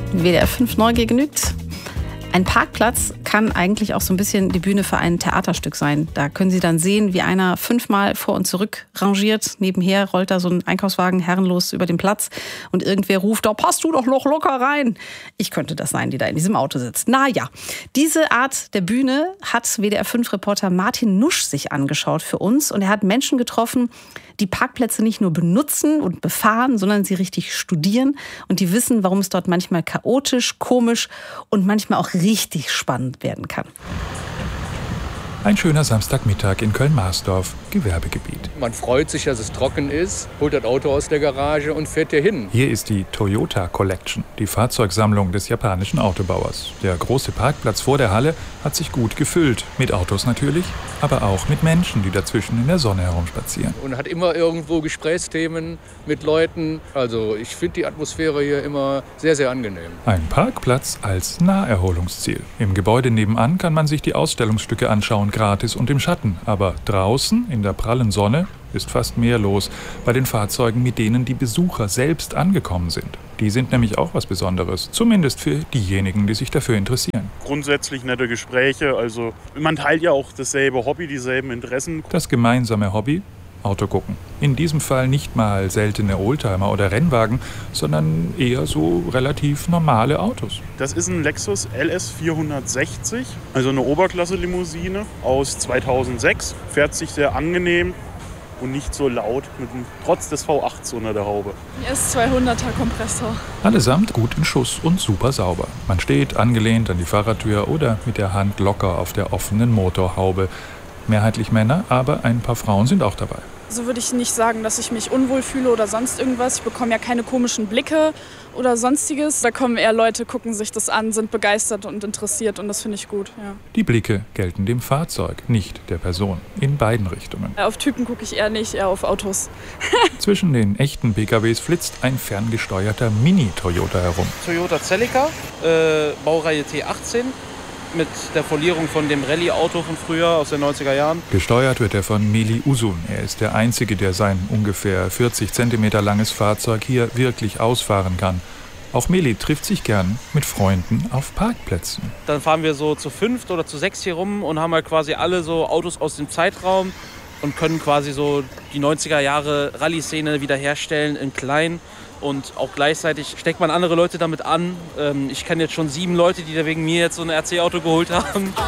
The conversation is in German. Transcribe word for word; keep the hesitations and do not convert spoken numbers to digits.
W D R fünf Neugier genügt. Ein Parkplatz kann eigentlich auch so ein bisschen die Bühne für ein Theaterstück sein. Da können Sie dann sehen, wie einer fünfmal vor und zurück rangiert. Nebenher rollt da so ein Einkaufswagen herrenlos über den Platz und irgendwer ruft, da passt du doch noch locker rein. Ich könnte das sein, die da in diesem Auto sitzt. Naja, diese Art der Bühne hat W D R fünf Reporter Martin Nusch sich angeschaut für uns. Und er hat Menschen getroffen, die Parkplätze nicht nur benutzen und befahren, sondern sie richtig studieren. Und die wissen, warum es dort manchmal chaotisch, komisch und manchmal auch richtig spannend werden kann. Ein schöner Samstagmittag in Köln-Marsdorf, Gewerbegebiet. Man freut sich, dass es trocken ist, holt das Auto aus der Garage und fährt hier hin. Hier ist die Toyota Collection, die Fahrzeugsammlung des japanischen Autobauers. Der große Parkplatz vor der Halle hat sich gut gefüllt. Mit Autos natürlich, aber auch mit Menschen, die dazwischen in der Sonne herumspazieren. Und hat immer irgendwo Gesprächsthemen mit Leuten. Also ich finde die Atmosphäre hier immer sehr, sehr angenehm. Ein Parkplatz als Naherholungsziel. Im Gebäude nebenan kann man sich die Ausstellungsstücke anschauen, gratis und im Schatten. Aber draußen, in der prallen Sonne, ist fast mehr los bei den Fahrzeugen, mit denen die Besucher selbst angekommen sind. Die sind nämlich auch was Besonderes, zumindest für diejenigen, die sich dafür interessieren. Grundsätzlich nette Gespräche, also man teilt ja auch dasselbe Hobby, dieselben Interessen. Das gemeinsame Hobby? Auto gucken. In diesem Fall nicht mal seltene Oldtimer oder Rennwagen, sondern eher so relativ normale Autos. Das ist ein Lexus L S vierhundertsechzig, also eine Oberklasse-Limousine aus zweitausendsechs. Fährt sich sehr angenehm und nicht so laut, mit einem, trotz des V achts unter der Haube. S zweihunderter Kompressor. Allesamt gut in Schuss und super sauber. Man steht angelehnt an die Fahrertür oder mit der Hand locker auf der offenen Motorhaube. Mehrheitlich Männer, aber ein paar Frauen sind auch dabei. So würde ich nicht sagen, dass ich mich unwohl fühle oder sonst irgendwas. Ich bekomme ja keine komischen Blicke oder sonstiges. Da kommen eher Leute, gucken sich das an, sind begeistert und interessiert und das finde ich gut. Ja. Die Blicke gelten dem Fahrzeug, nicht der Person. In beiden Richtungen. Auf Typen gucke ich eher nicht, eher auf Autos. Zwischen den echten P K Ws flitzt ein ferngesteuerter Mini-Toyota herum. Toyota Celica, äh, Baureihe T achtzehn. Mit der Folierung von dem Rallye-Auto von früher aus den neunziger Jahren. Gesteuert wird er von Meli Usun. Er ist der Einzige, der sein ungefähr vierzig Zentimeter langes Fahrzeug hier wirklich ausfahren kann. Auch Meli trifft sich gern mit Freunden auf Parkplätzen. Dann fahren wir so zu fünft oder zu sechs hier rum und haben halt quasi alle so Autos aus dem Zeitraum und können quasi so die neunziger Jahre Rallye-Szene wiederherstellen in klein. Und auch gleichzeitig steckt man andere Leute damit an. Ich kenne jetzt schon sieben Leute, die da wegen mir jetzt so ein R C-Auto geholt haben.